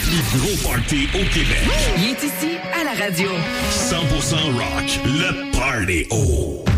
plus gros party au Québec. Il est ici, à la radio. 100% rock, le Party O.